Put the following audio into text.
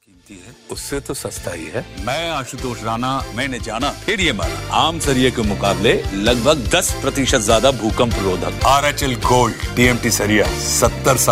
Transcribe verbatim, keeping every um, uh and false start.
कीमती है उससे तो सस्ता ही है। मैं आशुतोष राणा, मैंने जाना फिर ये माना, आम सरिये के मुकाबले लगभग दस प्रतिशत ज्यादा भूकंप रोधक। R H L gold TMT सरिया सत्तर साल